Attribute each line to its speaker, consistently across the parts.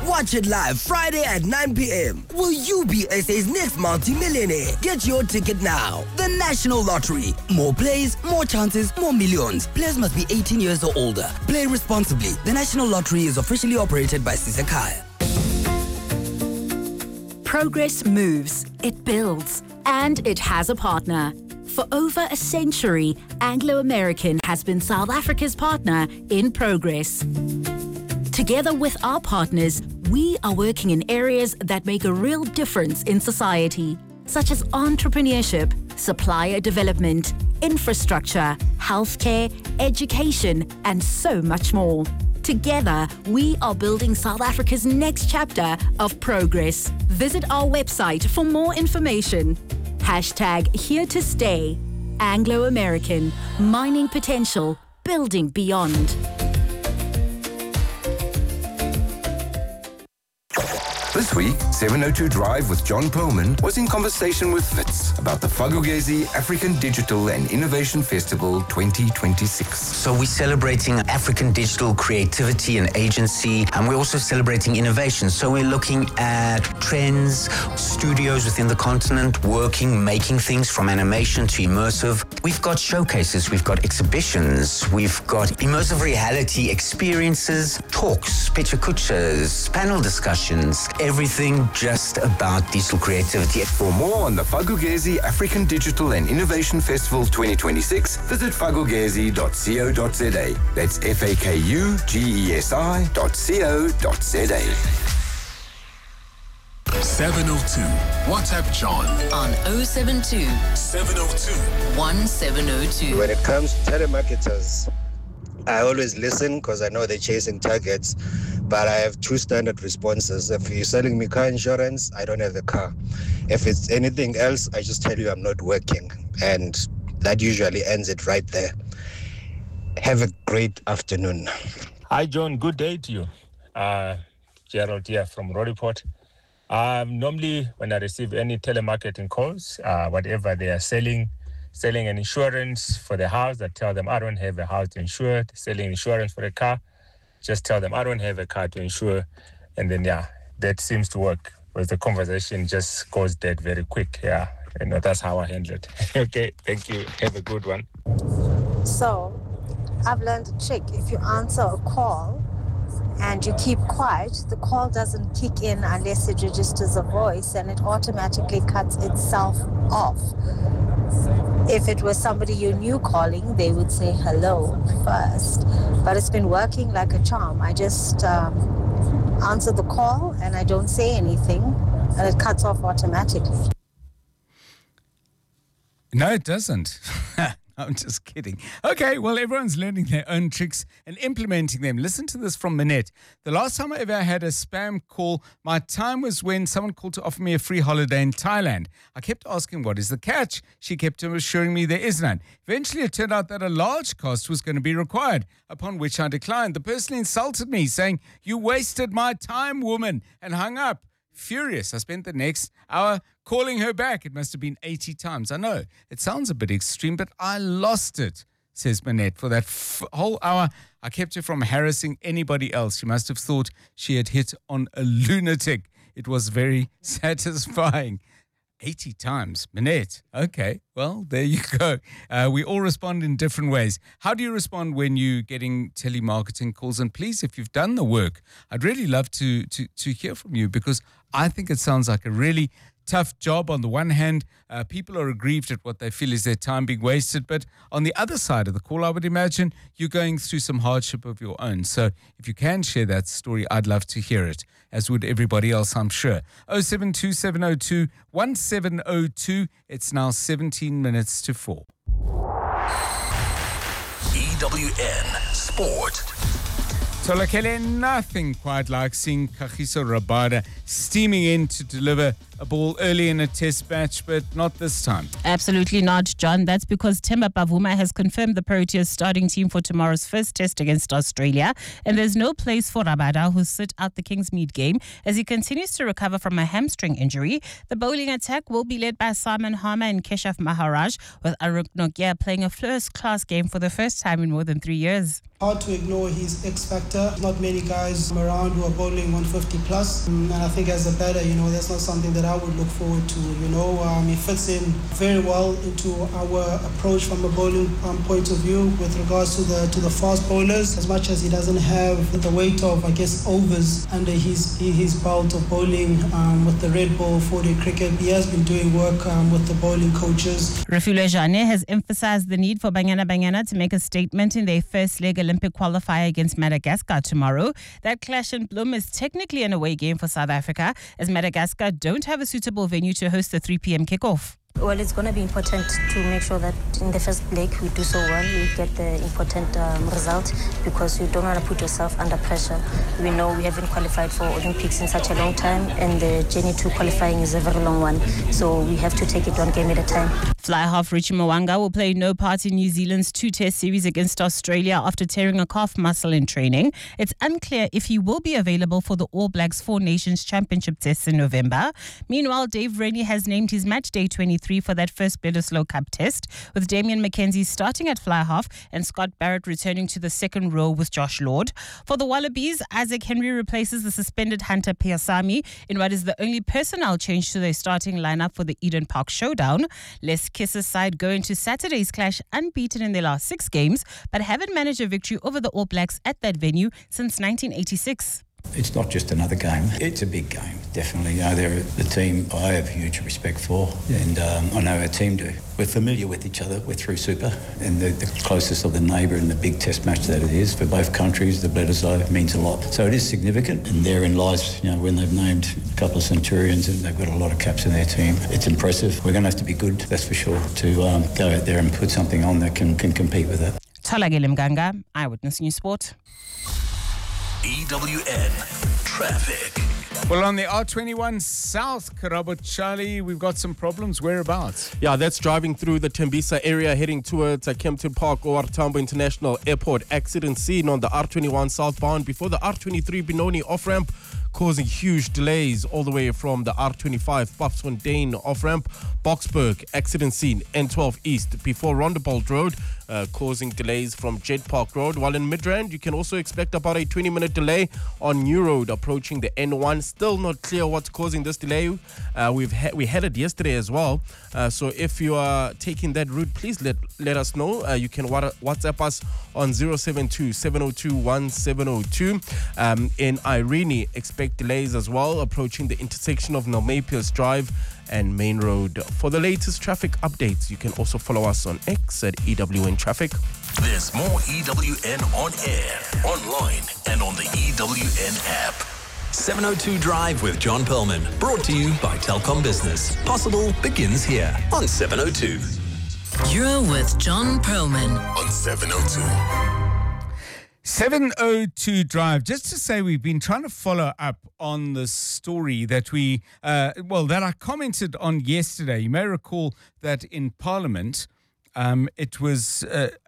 Speaker 1: Watch it live Friday at 9 p.m. Will you be SA's next multi-millionaire? Get your ticket now. The National Lottery. More plays, more chances, more millions. Players must be 18 years or older. Play responsibly. The National Lottery is officially operated by Sisekaya.
Speaker 2: Progress moves, it builds, and it has a partner. For over a century, Anglo American has been South Africa's partner in progress. Together with our partners, we are working in areas that make a real difference in society, such as entrepreneurship, supplier development, infrastructure, healthcare, education, and so much more. Together, we are building South Africa's next chapter of progress. Visit our website for more information. #Here to Stay. Anglo American. Mining potential. Building beyond.
Speaker 3: This week, 702 Drive with John Perlman was in conversation with Wits about the Fagogezi African Digital and Innovation Festival 2026.
Speaker 4: So we're celebrating African digital creativity and agency, and we're also celebrating innovation. So we're looking at trends, studios within the continent, making things from animation to immersive. We've got showcases, we've got exhibitions, we've got immersive reality experiences, talks, picture kuchas, panel discussions, everything just about digital creativity.
Speaker 3: For more on the Fagogezi African Digital and Innovation Festival 2026, visit fagogezi.co.za. That's FAKUGESI.co.za.
Speaker 5: 702. WhatsApp John
Speaker 6: on 072
Speaker 5: 702
Speaker 6: 1702.
Speaker 7: When it comes to telemarketers, I always listen because I know they're chasing targets, but I have two standard responses. If you're selling me car insurance, I don't have a car. If it's anything else, I just tell you I'm not working, and that usually ends it right there. Have a great afternoon.
Speaker 8: Hi, John. Good day to you. Gerald here from Rodiport. Normally, when I receive any telemarketing calls, whatever they are selling an insurance for the house, I tell them I don't have a house to insure. Selling insurance for a car, just tell them I don't have a car to insure. And then, that seems to work. Because the conversation just goes dead very quick. That's how I handle it. Okay, thank you. Have a good one.
Speaker 9: So, I've learned a trick. If you answer a call and you keep quiet, the call doesn't kick in unless it registers a voice, and it automatically cuts itself off. If it was somebody you knew calling, they would say hello first. But it's been working like a charm. I just answer the call and I don't say anything, and it cuts off automatically.
Speaker 10: No, it doesn't. I'm just kidding. Okay, well, everyone's learning their own tricks and implementing them. Listen to this from Minette. The last time I ever had a spam call, my time was when someone called to offer me a free holiday in Thailand. I kept asking, what is the catch? She kept assuring me there is none. Eventually, it turned out that a large cost was going to be required, upon which I declined. The person insulted me, saying, "You wasted my time, woman," and hung up. Furious, I spent the next hour calling her back. It must have been 80 times. I know, it sounds a bit extreme, but I lost it, says Manette. For that whole hour, I kept her from harassing anybody else. She must have thought she had hit on a lunatic. It was very satisfying. 80 times. Manette. Okay, well, there you go. We all respond in different ways. How do you respond when you're getting telemarketing calls? And please, if you've done the work, I'd really love to hear from you, because I think it sounds like a really tough job. On the one hand, people are aggrieved at what they feel is their time being wasted. But on the other side of the call, I would imagine you're going through some hardship of your own. So if you can share that story, I'd love to hear it, as would everybody else, I'm sure. 072-702-1702. It's now 17 minutes to 4.
Speaker 5: EWN Sport.
Speaker 10: Tolakele, nothing quite like seeing Kagiso Rabada steaming in to deliver a ball early in a test match, but not this time.
Speaker 11: Absolutely not, John. That's because Themba Bavuma has confirmed the Proteas starting team for tomorrow's first test against Australia. And there's no place for Rabada, who sit out the Kingsmead game as he continues to recover from a hamstring injury. The bowling attack will be led by Simon Harmer and Keshav Maharaj, with Aruk Nokia playing a first-class game for the first time in more than 3 years.
Speaker 12: Hard to ignore his X factor. Not many guys around who are bowling 150 plus. And I think as a batter, that's not something that I would look forward to. He fits in very well into our approach from a bowling point of view with regards to the fast bowlers. As much as he doesn't have the weight of, overs under his belt of bowling with the red ball 4-day cricket, he has been doing work with the bowling coaches.
Speaker 11: Refilwe Jane has emphasized the need for Banyana to make a statement in their first leg Olympic qualifier against Madagascar tomorrow. That clash in Bloem is technically an away game for South Africa, as Madagascar don't have a suitable venue to host the 3 p.m. kickoff.
Speaker 9: Well, it's going to be important to make sure that in the first leg we do so well, we get the important result, because you don't want to put yourself under pressure. We know we haven't qualified for Olympics in such a long time, and the journey to qualifying is a very long one. So we have to take it one game at a time.
Speaker 11: Fly half Richie Mwanga will play no part in New Zealand's 2-test series against Australia after tearing a calf muscle in training. It's unclear if he will be available for the All Blacks 4 Nations Championship tests in November. Meanwhile, Dave Rennie has named his match day 23 for that first Bledisloe Cup test, with Damian McKenzie starting at fly half and Scott Barrett returning to the second row with Josh Lord. For the Wallabies, Isaac Henry replaces the suspended Hunter Piasami in what is the only personnel change to their starting lineup for the Eden Park Showdown. Les Kisses side go into Saturday's clash unbeaten in their last 6 games, but haven't managed a victory over the All Blacks at that venue since 1986.
Speaker 13: It's not just another game. It's a big game, definitely. They're the team I have huge respect for, and I know our team do. We're familiar with each other. We're through Super, and the closest of the neighbour in the big test match that it is for both countries, the Bledisloe, means a lot. So it is significant, and therein lies, when they've named a couple of Centurions and they've got a lot of caps in their team. It's impressive. We're going to have to be good, that's for sure, to go out there and put something on that can compete with that.
Speaker 11: Tolagile Mganga, Eyewitness News Sport.
Speaker 5: EWN Traffic.
Speaker 10: Well, on the R21 South, Karabo Charlie, we've got some problems. Whereabouts?
Speaker 14: Yeah, that's driving through the Tembisa area heading towards Kempton Park or Tambo International Airport. Accident scene on the R21 southbound before the R23 Benoni off-ramp, causing huge delays all the way from the R25 Buffsfontein off-ramp. Boksburg, accident scene, N12 East before Rondebolt Road, causing delays from Jet Park Road. While in Midrand, you can also expect about a 20-minute delay on New Road approaching the N1. Still not clear what's causing this delay. We had it yesterday as well. So if you are taking that route, please let us know. You can WhatsApp us on 072-702-1702. In Irene, expect delays as well approaching the intersection of Nalmapius Drive and Main Road. For the latest traffic updates, you can also follow us on X at EWN Traffic.
Speaker 5: There's more EWN on air, online, and on the EWN app. 702 Drive with John Perlman, brought to you by Telkom Business. Possible begins here on 702.
Speaker 6: You're with John Perlman
Speaker 5: on 702.
Speaker 10: 702 Drive. Just to say, we've been trying to follow up on the story that that I commented on yesterday. You may recall that in Parliament, it was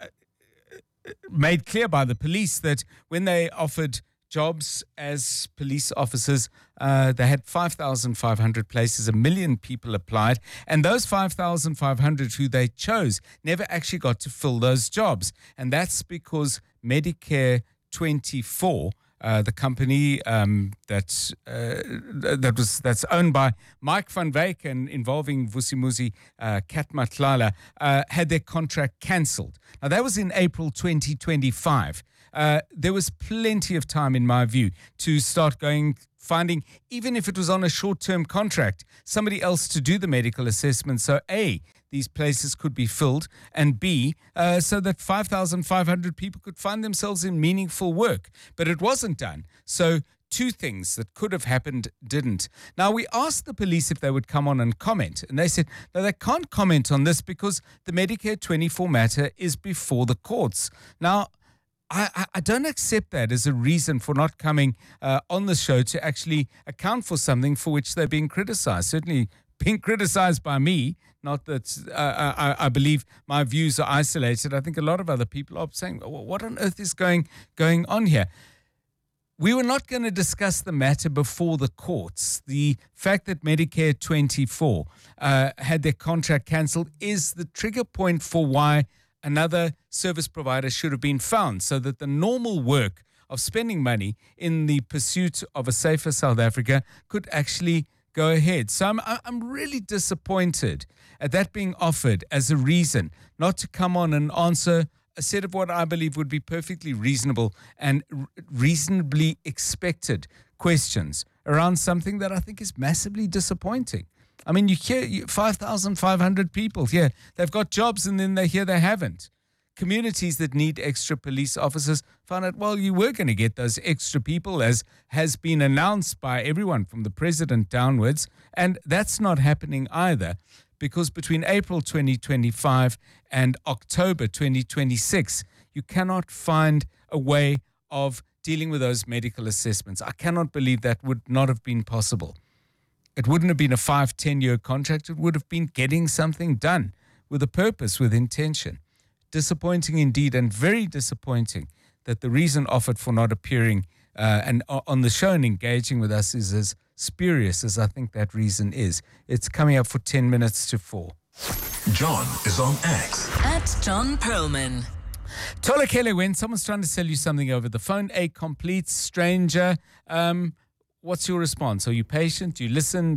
Speaker 10: made clear by the police that when they offered jobs as police officers, they had 5,500 places, 1 million people applied, and those 5,500 who they chose never actually got to fill those jobs. And that's because Medicare 24, the company that's owned by Mike van Wyk and involving Vusimuzi Katmatlala, had their contract cancelled. Now, that was in April 2025. There was plenty of time, in my view, to start finding, even if it was on a short-term contract, somebody else to do the medical assessment. So A, these places could be filled, and B, so that 5,500 people could find themselves in meaningful work. But it wasn't done. So 2 things that could have happened didn't. Now, we asked the police if they would come on and comment, and they said, no, they can't comment on this because the Medicare 24 matter is before the courts. Now, I don't accept that as a reason for not coming on the show to actually account for something for which they're being criticized. Certainly being criticized by me, not that I believe my views are isolated. I think a lot of other people are saying, what on earth is going on here? We were not going to discuss the matter before the courts. The fact that Medicare 24 had their contract cancelled is the trigger point for why another service provider should have been found, so that the normal work of spending money in the pursuit of a safer South Africa could actually go ahead. So I'm really disappointed at that being offered as a reason not to come on and answer a set of what I believe would be perfectly reasonable and reasonably expected questions around something that I think is massively disappointing. I mean, you hear 5,500 people here. They've got jobs and then they hear they haven't. Communities that need extra police officers found out, well, you were going to get those extra people, as has been announced by everyone from the president downwards. And that's not happening either, because between April 2025 and October 2026, you cannot find a way of dealing with those medical assessments. I cannot believe that would not have been possible. It wouldn't have been a 5-10-year contract. It would have been getting something done with a purpose, with intention. Disappointing indeed, and very disappointing that the reason offered for not appearing and on the show and engaging with us is as spurious as I think that reason is. It's coming up for 10 minutes to 4.
Speaker 5: John is on X.
Speaker 6: At John Perlman.
Speaker 10: Tolakele, when someone's trying to sell you something over the phone, a complete stranger, what's your response? Are you patient? Do you listen?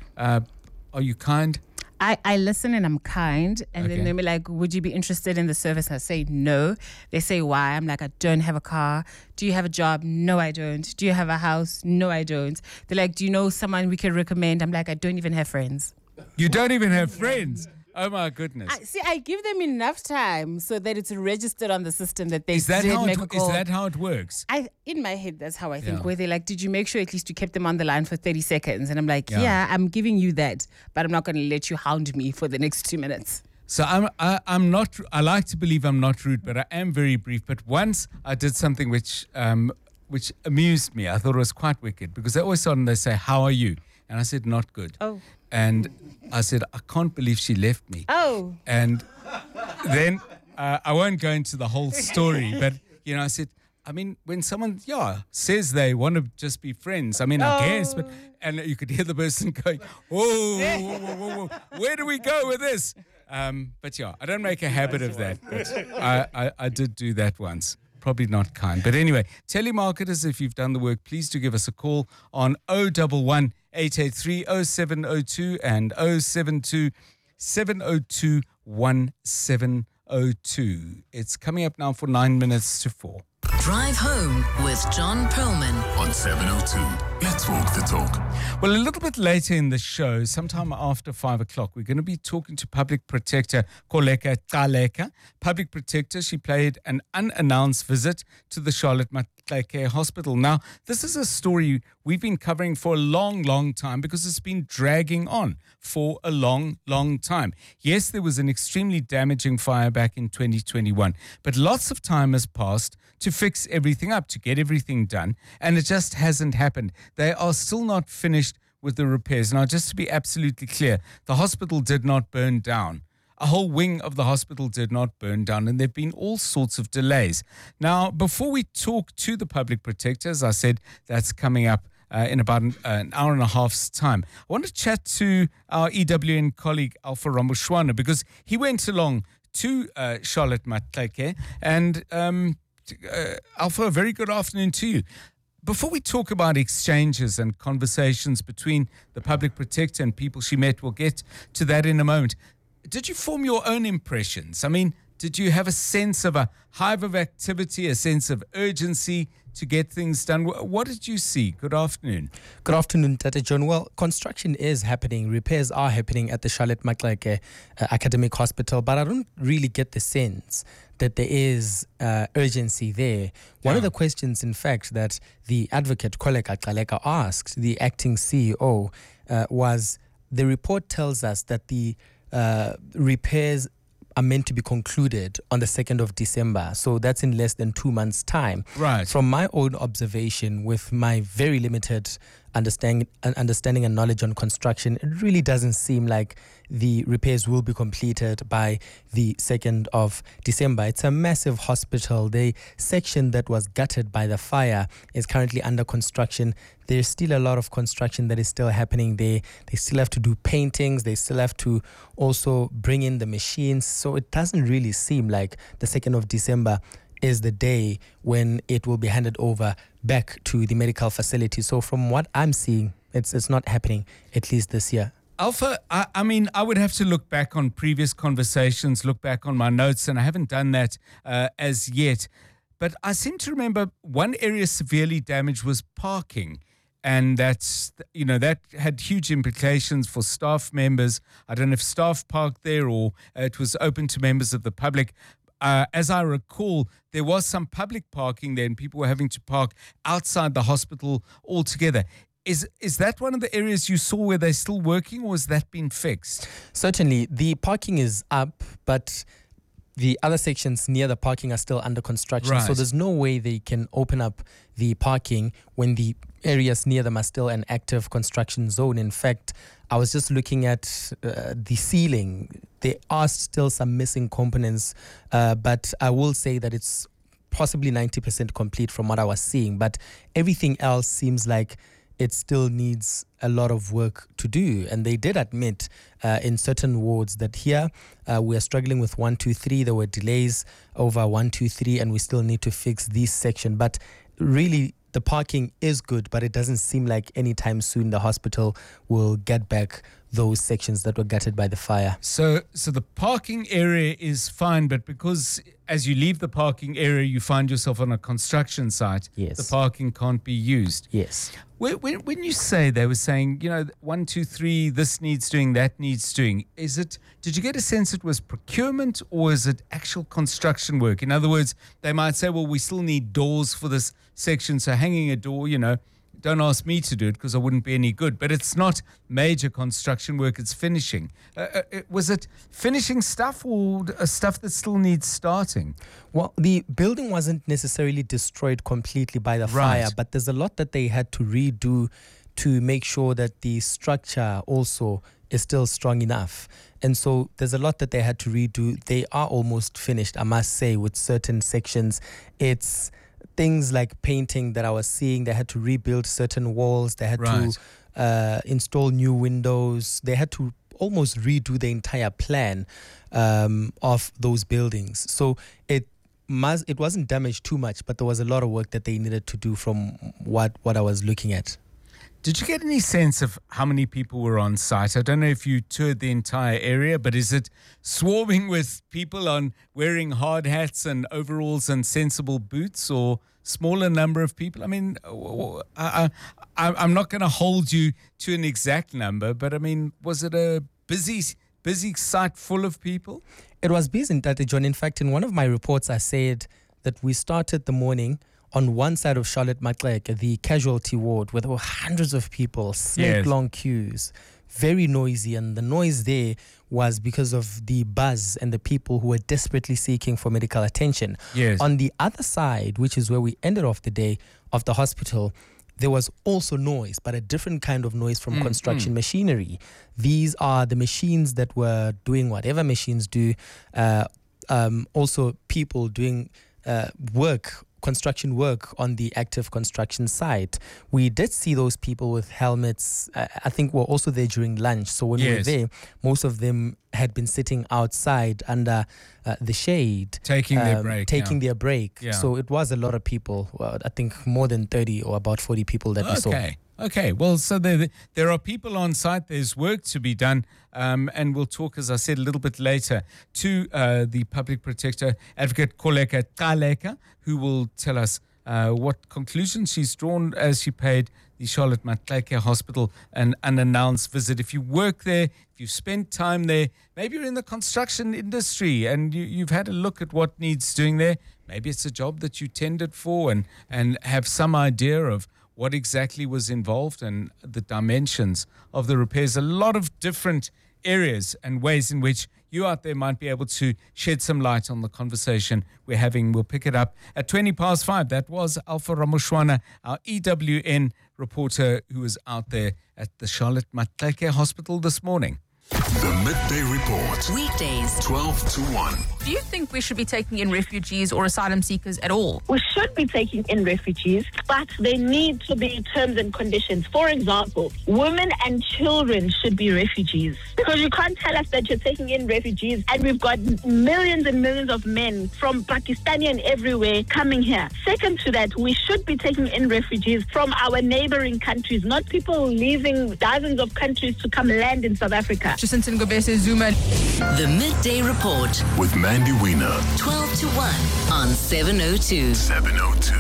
Speaker 10: Are you kind?
Speaker 11: I listen and I'm kind. And then they'll be like, would you be interested in the service? And I say, no. They say, why? I'm like, I don't have a car. Do you have a job? No, I don't. Do you have a house? No, I don't. They're like, do you know someone we can recommend? I'm like, I don't even have friends.
Speaker 10: You don't even have friends? Oh, my goodness.
Speaker 11: I give them enough time so that it's registered on the system that they
Speaker 10: Is that
Speaker 11: did
Speaker 10: how
Speaker 11: make a call.
Speaker 10: Is that how it works?
Speaker 11: In my head, that's how I think,
Speaker 10: Yeah.
Speaker 11: where they're like, did you make sure at least you kept them on the line for 30 seconds? And I'm like,
Speaker 10: Yeah.
Speaker 11: yeah, I'm giving you that, but I'm not going to let you hound me for the next 2 minutes.
Speaker 10: So I'm not. I like to believe I'm not rude, but I am very brief. But once I did something which amused me. I thought it was quite wicked, because they always start and they say, "How are you?" And I said, "Not good."
Speaker 11: Oh.
Speaker 10: And I said, "I can't believe she left me."
Speaker 11: Oh.
Speaker 10: And then I won't go into the whole story, but I said, I mean, when someone says they want to just be friends, I mean, I guess, but and you could hear the person going, whoa, where do we go with this? But I don't make a habit of that. But I did do that once. Probably not kind. But anyway, telemarketers, if you've done the work, please do give us a call on 011 883 0702 and 072 702 1702. It's coming up now for 9 minutes to 4.
Speaker 6: Drive home with John Perlman
Speaker 5: on 702. Let's walk the talk.
Speaker 10: Well, a little bit later in the show, sometime after 5 o'clock, we're going to be talking to Public Protector Koleka Taleka. Public Protector, she paid an unannounced visit to the Charlotte Maxeke Hospital. Now, this is a story we've been covering for a long, long time, because it's been dragging on for a long, long time. Yes, there was an extremely damaging fire back in 2021, but lots of time has passed to fix everything up, to get everything done, and it just hasn't happened. They are still not finished with the repairs. Now, just to be absolutely clear, the hospital did not burn down. A whole wing of the hospital did not burn down, and there have been all sorts of delays. Now, before we talk to the Public Protector, as I said, that's coming up in about an hour and a half's time, I want to chat to our EWN colleague, Alpha Ramoshwana, because he went along to Charlotte Maxeke. And Alpha, a very good afternoon to you. Before we talk about exchanges and conversations between the Public Protector and people she met, we'll get to that in a moment. Did you form your own impressions? I mean, did you have a sense of a hive of activity, a sense of urgency to get things done? What did you see? Good afternoon.
Speaker 15: Good afternoon, Tata John. Well, construction is happening. Repairs are happening at the Charlotte Maxeke Academic Hospital, but I don't really get the sense that there is urgency there. One of the questions, in fact, that the advocate Koleka Taleka asked the acting CEO was, the report tells us that the repairs are meant to be concluded on the 2nd of December. So that's in less than 2 months' time.
Speaker 10: Right.
Speaker 15: From my own observation, with my very limited understanding and knowledge on construction, it really doesn't seem like the repairs will be completed by the 2nd of December. It's a massive hospital. The section that was gutted by the fire is currently under construction. There's still a lot of construction that is still happening there. They still have to do paintings. They still have to also bring in the machines. So it doesn't really seem like the 2nd of December is the day when it will be handed over back to the medical facility. So from what I'm seeing, it's not happening, at least this year.
Speaker 10: Alpha, I mean, I would have to look back on previous conversations, look back on my notes, and I haven't done that as yet. But I seem to remember one area severely damaged was parking. And that's, that had huge implications for staff members. I don't know if staff parked there or it was open to members of the public. As I recall, there was some public parking there and people were having to park outside the hospital altogether. Is that one of the areas you saw where they're still working, or has that been fixed?
Speaker 15: Certainly. The parking is up, but the other sections near the parking are still under construction.
Speaker 10: Right.
Speaker 15: So there's no way they can open up the parking when the areas near them are still an active construction zone. In fact, I was just looking at the ceiling. There are still some missing components, but I will say that it's possibly 90% complete from what I was seeing. But everything else seems like it still needs a lot of work to do. And they did admit in certain wards that here we are struggling with 1, 2, 3. There were delays over 1, 2, 3, and we still need to fix this section. But really, the parking is good, but it doesn't seem like anytime soon the hospital will get back those sections that were gutted by the fire.
Speaker 10: So the parking area is fine, but because as you leave the parking area, you find yourself on a construction site,
Speaker 15: yes,
Speaker 10: the parking can't be used.
Speaker 15: Yes.
Speaker 10: When you say, they were saying, 1, 2, 3, this needs doing, that needs doing, did you get a sense it was procurement or is it actual construction work? In other words, they might say, well, we still need doors for this section, so hanging a door, don't ask me to do it because I wouldn't be any good. But it's not major construction work, it's finishing. Was it finishing stuff or stuff that still needs starting?
Speaker 15: Well, the building wasn't necessarily destroyed completely by the fire, but there's a lot that they had to redo to make sure that the structure also is still strong enough. And so there's a lot that they had to redo. They are almost finished, I must say, with certain sections. It's things like painting that I was seeing. They had to rebuild certain walls. They had to install new windows. They had to almost redo the entire plan of those buildings. So it wasn't damaged too much, but there was a lot of work that they needed to do from what I was looking at.
Speaker 10: Did you get any sense of how many people were on site? I don't know if you toured the entire area, but is it swarming with people on wearing hard hats and overalls and sensible boots, or smaller number of people? I mean, I'm not going to hold you to an exact number, but I mean, was it a busy site full of people?
Speaker 15: It was busy, Dr. John. In fact, in one of my reports, I said that we started the morning on one side of Charlotte Maxeke, the casualty ward, where there were hundreds of people, snake-long queues, very noisy. And the noise there was because of the buzz and the people who were desperately seeking for medical attention.
Speaker 10: Yes.
Speaker 15: On the other side, which is where we ended off the day of the hospital, there was also noise, but a different kind of noise from construction machinery. These are the machines that were doing whatever machines do. Also people doing construction work on the active construction site. We did see those people with helmets. I think were also there during lunch. So when we were there, most of them had been sitting outside under the shade.
Speaker 10: Taking their break. Yeah.
Speaker 15: So it was a lot of people. Well, I think more than 30 or about 40 people that we saw.
Speaker 10: Okay, well, so there are people on site. There's work to be done, and we'll talk, as I said, a little bit later to the Public Protector, Advocate Koleka Kaleka, who will tell us what conclusions she's drawn as she paid the Charlotte Maxeke Hospital an unannounced visit. If you work there, if you've spent time there, maybe you're in the construction industry and you've had a look at what needs doing there. Maybe it's a job that you tendered for and have some idea of what exactly was involved and the dimensions of the repairs. A lot of different areas and ways in which you out there might be able to shed some light on the conversation we're having. We'll pick it up at 5:20. That was Alpha Ramoshwana, our EWN reporter who was out there at the Charlotte Maxeke Hospital this morning.
Speaker 16: The Midday Report.
Speaker 6: Weekdays,
Speaker 16: 12 to 1.
Speaker 17: Do you think we should be taking in refugees or asylum seekers at all?
Speaker 18: We should be taking in refugees, but they need to be terms and conditions. For example, women and children should be refugees. Because you can't tell us that you're taking in refugees and we've got millions and millions of men from Pakistani and everywhere coming here. Second to that, we should be taking in refugees from our neighboring countries, not people leaving dozens of countries to come land in South Africa.
Speaker 17: Jacinta Ngobese Zuma.
Speaker 6: The Midday Report
Speaker 16: With Mandy Wiener.
Speaker 6: 12 to 1 on 702.
Speaker 16: 702.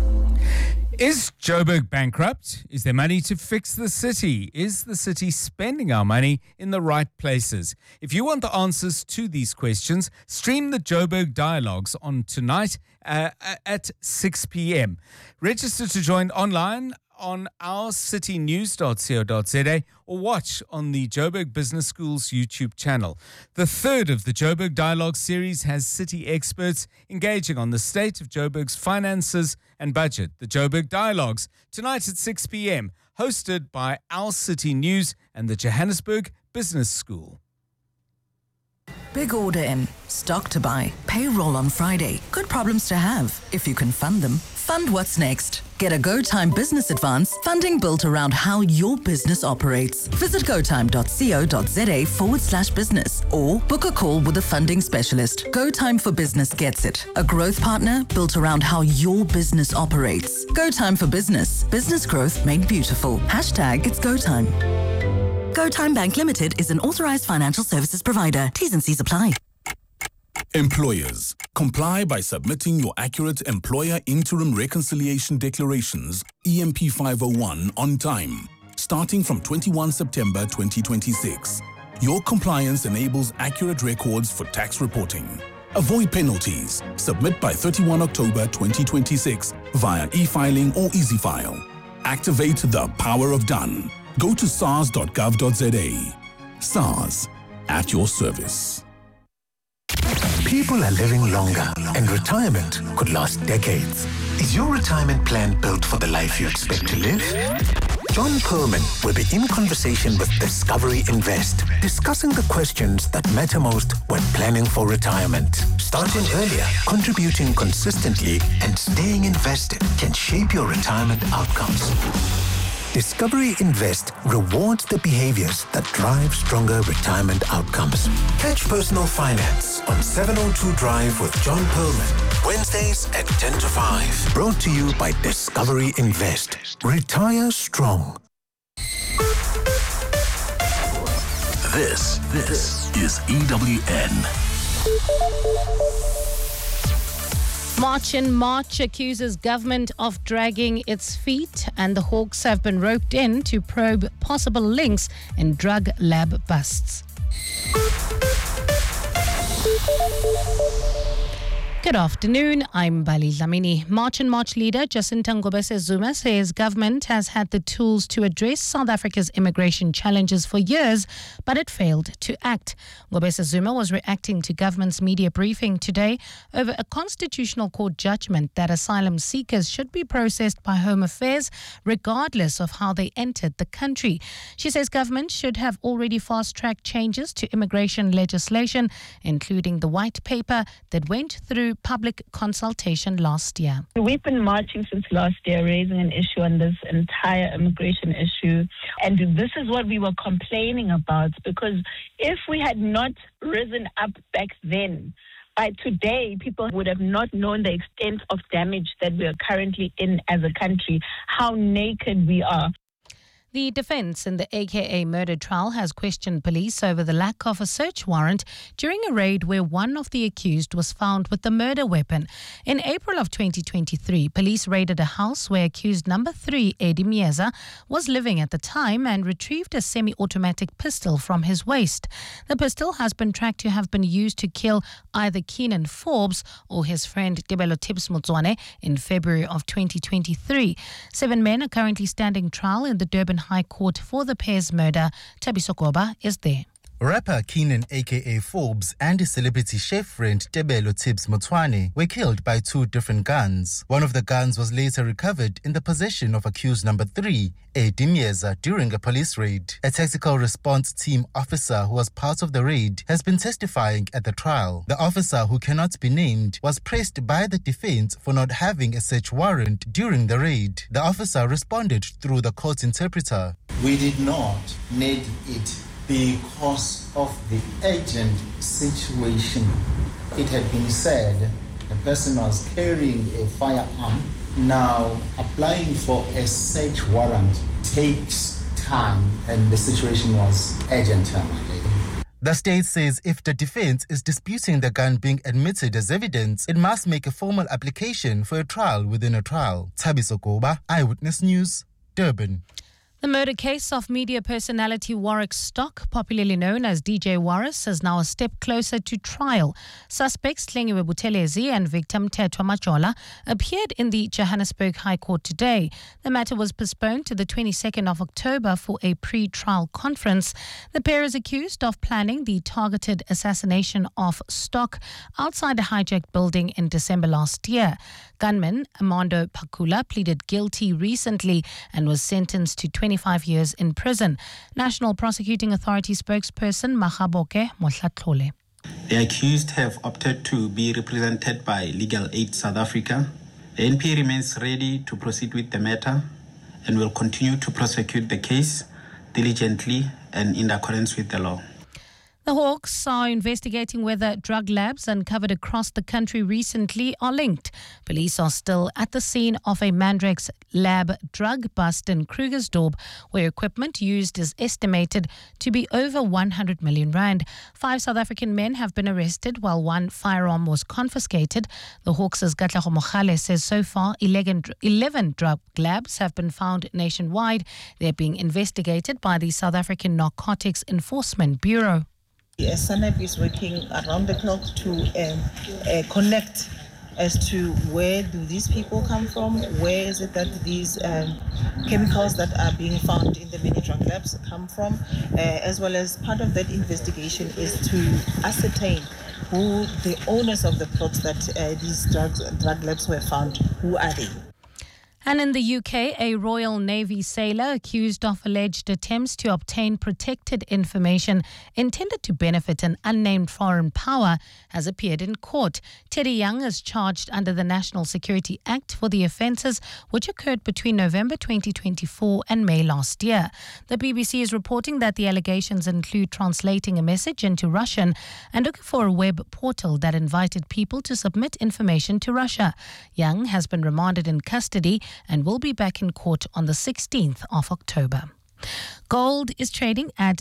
Speaker 10: Is Joburg bankrupt? Is there money to fix the city? Is the city spending our money in the right places? If you want the answers to these questions, stream the Joburg Dialogues on tonight at 6 p.m. Register to join online on ourcitynews.co.za or watch on the Joburg Business School's YouTube channel. The third of the Joburg Dialogue series has city experts engaging on the state of Joburg's finances and budget. The Joburg Dialogues, tonight at 6 p.m, hosted by Our City News and the Johannesburg Business School.
Speaker 19: Big order in, stock to buy, payroll on Friday. Good problems to have if you can fund them. Fund what's next. Get a GoTime Business Advance, funding built around how your business operates. Visit gotime.co.za/business or book a call with a funding specialist. GoTime for Business gets it. A growth partner built around how your business operates. GoTime for Business. Business growth made beautiful. Hashtag it's GoTime. GoTime Bank Limited is an authorized financial services provider. T's and C's apply.
Speaker 16: Employers, comply by submitting your accurate Employer Interim Reconciliation Declarations, EMP 501, on time, starting from 21 September 2026. Your compliance enables accurate records for tax reporting. Avoid penalties. Submit by 31 October 2026 via e-filing or EasyFile. Activate the power of done. Go to sars.gov.za. SARS, at your service.
Speaker 20: People are living longer, and retirement could last decades. Is your retirement plan built for the life you expect to live? John Perlman will be in conversation with Discovery Invest, discussing the questions that matter most when planning for retirement. Starting earlier, contributing consistently, and staying invested can shape your retirement outcomes. Discovery Invest rewards the behaviors that drive stronger retirement outcomes. Catch Personal Finance on 702 Drive with John Perlman, Wednesdays at 10 to 5. Brought to you by Discovery Invest. Retire strong.
Speaker 16: This is EWN.
Speaker 11: March in March accuses government of dragging its feet, and the Hawks have been roped in to probe possible links in drug lab busts. Good afternoon, I'm Bali Dlamini. March in March leader Jacinta Ngobese Zuma says government has had the tools to address South Africa's immigration challenges for years, but it failed to act. Ngobese Zuma was reacting to government's media briefing today over a constitutional court judgment that asylum seekers should be processed by Home Affairs regardless of how they entered the country. She says government should have already fast-tracked changes to immigration legislation, including the white paper that went through public consultation last year.
Speaker 18: We've been marching since last year, raising an issue on this entire immigration issue. And this is what we were complaining about, because if we had not risen up back then, by today, people would have not known the extent of damage that we are currently in as a country, how naked we are.
Speaker 11: The defense in the AKA murder trial has questioned police over the lack of a search warrant during a raid where one of the accused was found with the murder weapon. In April of 2023, police raided a house where accused number 3, Eddie Mieza, was living at the time and retrieved a semi-automatic pistol from his waist. The pistol has been tracked to have been used to kill either Keenan Forbes or his friend Tebelo Tips Motswane in February of 2023. 7 men are currently standing trial in the Durban High Court for the pair's murder. Tabiso Koba is there.
Speaker 21: Rapper Keenan aka Forbes and his celebrity chef friend Tebelo Tibbs Motwane were killed by 2 different guns. One of the guns was later recovered in the possession of accused number 3, Eddie Mieza, during a police raid. A tactical response team officer who was part of the raid has been testifying at the trial. The officer, who cannot be named, was pressed by the defense for not having a search warrant during the raid. The officer responded through the court interpreter.
Speaker 22: We did not need it because of the urgent situation. It had been said the person was carrying a firearm. Now, applying for a search warrant takes time, and the situation was urgent.
Speaker 21: The state says if the defense is disputing the gun being admitted as evidence, it must make a formal application for a trial within a trial. Thabiso Koba, Eyewitness News, Durban.
Speaker 23: The murder case of media personality Warwick Stock, popularly known as DJ Warris, is now a step closer to trial. Suspects Tlengiwe Buthelezi and victim Mthethwa Majola appeared in the Johannesburg High Court today. The matter was postponed to the 22nd of October for a pre-trial conference. The pair is accused of planning the targeted assassination of Stock outside a hijacked building in December last year. Gunman Amando Pakula pleaded guilty recently and was sentenced to 25 years in prison. National Prosecuting Authority spokesperson Mahaboke Mohlatlole.
Speaker 24: The accused have opted to be represented by Legal Aid South Africa. The NPA remains ready to proceed with the matter and will continue to prosecute the case diligently and in accordance with the law.
Speaker 23: The Hawks are investigating whether drug labs uncovered across the country recently are linked. Police are still at the scene of a Mandrex lab drug bust in Krugersdorp, where equipment used is estimated to be over 100 million rand. 5 South African men have been arrested while 1 firearm was confiscated. The Hawks' Gatlago Mokhale says so far 11 drug labs have been found nationwide. They're being investigated by the South African Narcotics Enforcement Bureau.
Speaker 25: SANEP is working around the clock to connect as to where do these people come from, where is it that these chemicals that are being found in the many drug labs come from, as well as part of that investigation is to ascertain who the owners of the plots that these drug labs were found, who are they?
Speaker 23: And in the UK, a Royal Navy sailor accused of alleged attempts to obtain protected information intended to benefit an unnamed foreign power has appeared in court. Teddy Young is charged under the National Security Act for the offences which occurred between November 2024 and May last year. The BBC is reporting that the allegations include translating a message into Russian and looking for a web portal that invited people to submit information to Russia. Young has been remanded in custody and will be back in court on the 16th of October. Gold is trading at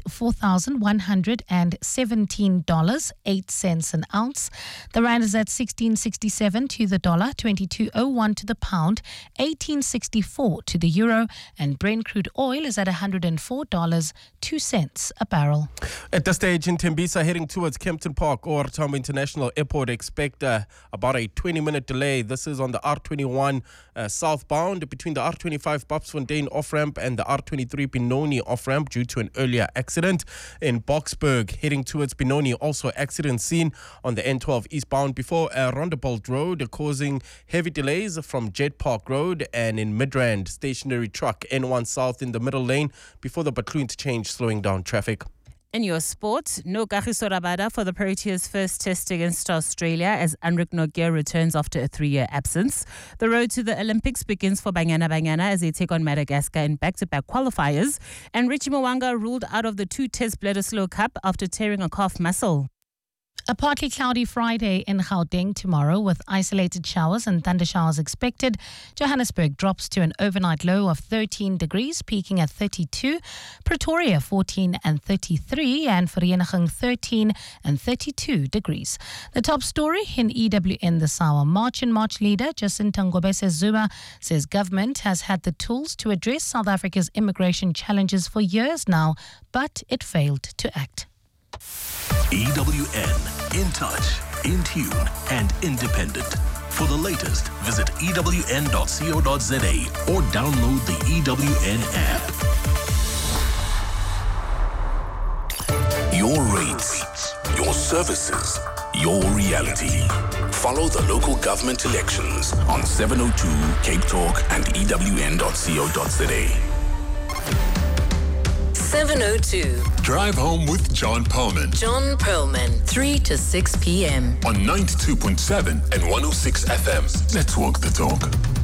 Speaker 23: $4,117.08 an ounce. The rand is at 16.67 to the dollar, 22.01 to the pound, 18.64 to the euro, and Brent crude oil is at $104.02 a barrel.
Speaker 14: At this stage in Tembisa, heading towards Kempton Park or Tambo International Airport, expect about a 20-minute delay. This is on the R21 southbound between the R25 Babsfontein off-ramp and the R23 Benoni off-ramp due to an earlier accident. In Boksburg, heading towards Benoni, also accident seen on the N12 eastbound before Rondebolt Road, causing heavy delays from Jet Park Road, and in Midrand, stationary truck N1 south in the middle lane before the Batlu interchange, slowing down traffic.
Speaker 11: In your sport, no Kagiso Rabada for the Proteas' first test against Australia as Anrich Nokia returns after a 3-year absence. The road to the Olympics begins for Banyana as they take on Madagascar in back-to-back qualifiers. And Richie Mwanga ruled out of the 2-test Bledisloe Cup after tearing a calf muscle.
Speaker 23: A partly cloudy Friday in Gauteng tomorrow with isolated showers and thunder showers expected. Johannesburg drops to an overnight low of 13 degrees, peaking at 32. Pretoria 14 and 33, and Vereeniging 13 and 32 degrees. The top story in EWN this hour. March and March leader Jacinta Ngobese Zuma says government has had the tools to address South Africa's immigration challenges for years now, but it failed to act.
Speaker 5: EWN, in touch, in tune, and independent. For the latest, visit ewn.co.za or download the EWN app. Your
Speaker 16: tweets. Your services, your reality. Follow the local government elections on 702 Cape Talk and EWN.co.za.
Speaker 6: 702.
Speaker 16: Drive home with John Perlman.
Speaker 6: John Perlman, 3 to 6 p.m.
Speaker 16: On 92.7 and 106 FM. Let's walk the talk.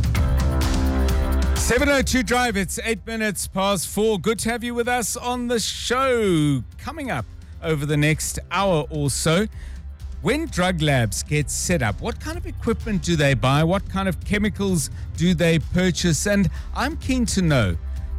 Speaker 10: 702 Drive, it's 8 minutes past 4. Good to have you with us on the show. Coming up over the next hour or so, when drug labs get set up, what kind of equipment do they buy? What kind of chemicals do they purchase? And I'm keen to know,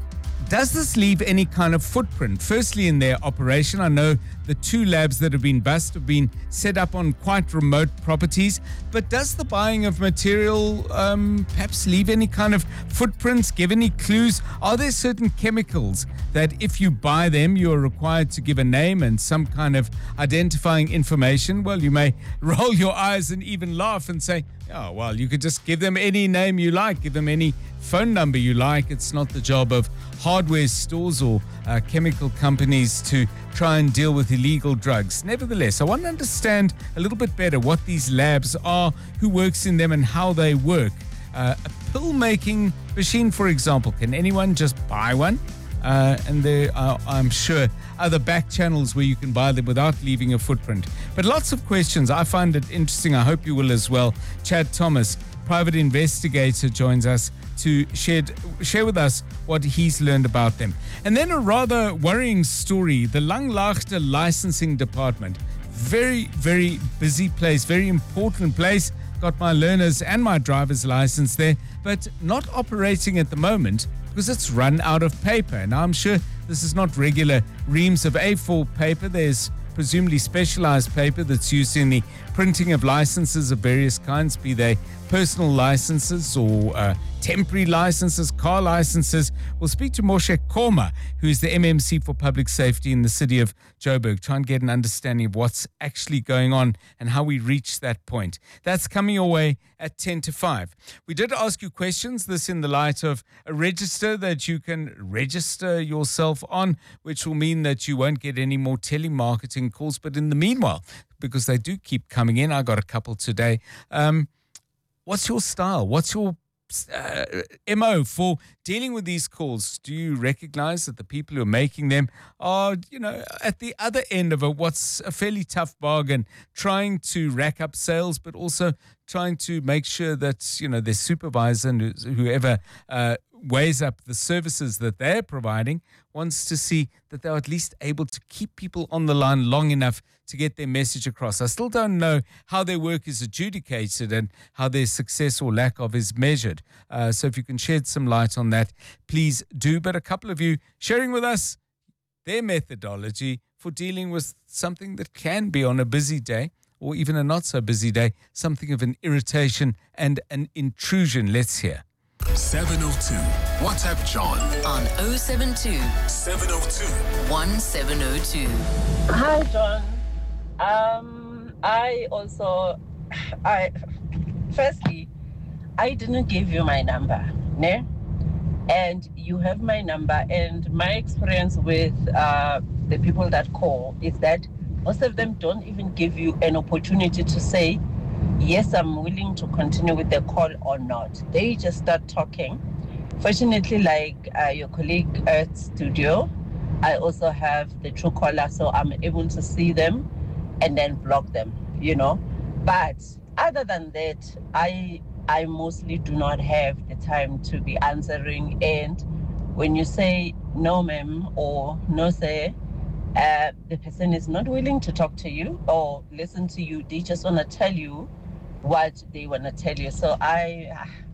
Speaker 10: does this leave any kind of footprint? Firstly, in their operation, I know the 2 labs that have been bust have been set up on quite remote properties, but does the buying of material perhaps leave any kind of footprints, give any clues? Are there certain chemicals that if you buy them, you're required to give a name and some kind of identifying information? Well, you may roll your eyes and even laugh and say, oh, well, you could just give them any name you like, give them any phone number you like. It's not the job of hardware stores or chemical companies to try and deal with illegal drugs. Nevertheless, I want to understand a little bit better what these labs are, who works in them and how they work. A pill-making machine, for example, can anyone just buy one? And there are, I'm sure, other back channels where you can buy them without leaving a footprint. But lots of questions. I find it interesting. I hope you will as well. Chad Thomas, private investigator, joins us to share with us what he's learned about them. And then a rather worrying story, the Langlaagte Licensing Department. Very, very busy place, very important place. Got my learner's and my driver's license there, but not operating at the moment because it's run out of paper. Now, I'm sure this is not regular reams of A4 paper. There's presumably specialized paper that's used in the printing of licenses of various kinds, be they personal licenses or temporary licenses, car licenses. We'll speak to Moshe Koma, who is the MMC for Public Safety in the city of Joburg, try and get an understanding of what's actually going on and how we reach that point. That's coming your way at 10 to 5. We did ask you questions, this in the light of a register that you can register yourself on, which will mean that you won't get any more telemarketing calls. But in the meanwhile, because they do keep coming in, I got a couple today. What's your style? What's your MO for dealing with these calls? Do you recognize that the people who are making them are, at the other end of what's a fairly tough bargain, trying to rack up sales, but also trying to make sure that, their supervisor and whoever weighs up the services that they're providing wants to see that they're at least able to keep people on the line long enough to get their message across. I still don't know how their work is adjudicated and how their success or lack of is measured. So if you can shed some light on that, please do. But a couple of you sharing with us their methodology for dealing with something that can be on a busy day or even a not so busy day, something of an irritation and an intrusion. Let's hear.
Speaker 16: 702. WhatsApp John
Speaker 6: on 072
Speaker 16: 702
Speaker 6: 1702.
Speaker 1: Hi, John. Firstly, I didn't give you my number, ne? And you have my number. And my experience with the people that call is that most of them don't even give you an opportunity to say, yes, I'm willing to continue with the call or not. They just start talking. Fortunately, like your colleague at Studio, I also have the Truecaller, so I'm able to see them and then block them, But other than that, I mostly do not have the time to be answering. And when you say no, ma'am, or no, sir, the person is not willing to talk to you or listen to you. They just want to tell you what they want to tell you. So I